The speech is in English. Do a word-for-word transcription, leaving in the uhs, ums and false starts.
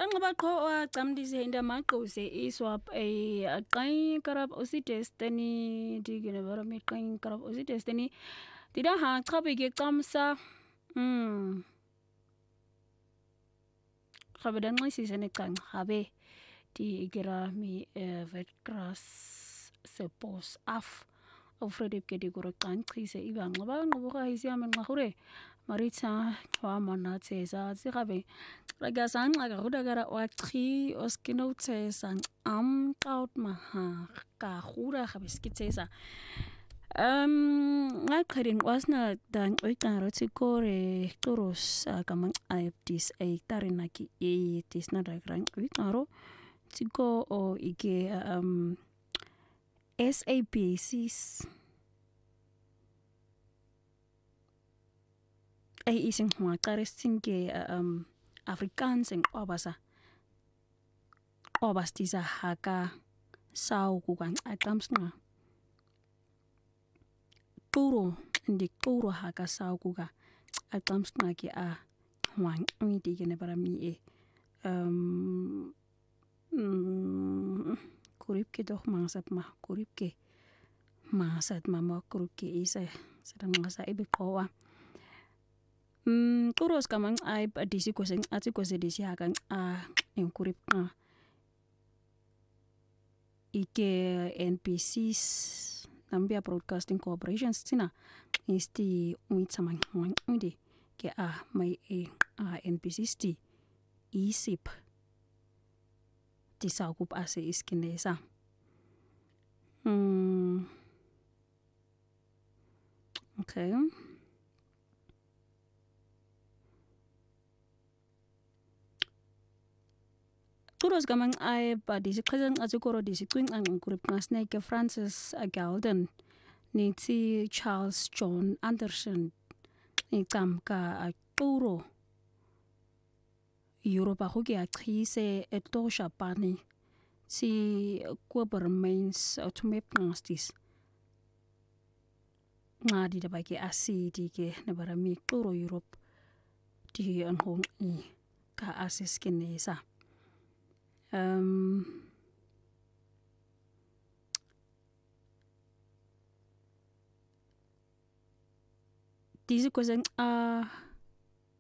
Anqaba qho acamdise into amagqose iswap a aqai karab osi destiny digene bara mi qai karab osi destiny dida ha chabi ke qamsa mm khabe dan nxisise neqanqa habe di ikira mi vet grass sepos af ofrede ke di goro qanqise ibang ba ngoba isiame nqahure marita wa manatse za sigabe raga sanqa ga goda gara wa qhi oskino tsesa am out maha ka gura gabe skitsesa um ngaqhedin wasna dan oiqaro tsikore toros kamang aiptis ay tarinaki e tisna dagrang oiqaro tsiko o ike um S A B Cs ay ising huaqare sinke um Afrikaans en obasa obastiza haka sau kukan atamsna turo ndi turo haka sau kuka atamsna ki a wang miti gene para mi e um mm, kuripke doch mangsat ma kuripke mangsat mama kuripke isa sedang masa ibe kowa mm turos kamang ai disi ko seng ati ko se disi hakan a en kurip a ike N P Cs Nambia Broadcasting Corporation sina isti uit samang wang undi ke a mai e a N P Cs ti isip ti saukup ase iskinesa hmm okay turos kamang ai pa disi khazang azikoro disi twing ang kurip ngasne ke Francis Galden ni ti Charles John Anderson ni kam ka turo Europa hoki a khise eto shapani si kuber mains automap ngastis ngadi da baki asi di ke nebara mi turo Europe di an hong i ka asis kinesa um diese kozeng a